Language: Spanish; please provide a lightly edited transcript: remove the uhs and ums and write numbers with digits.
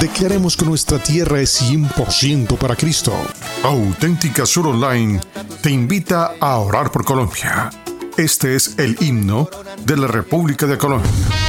Declaremos que nuestra tierra es 100% para Cristo. Auténtica Sur Online te invita a orar por Colombia. Este es el himno de la República de Colombia.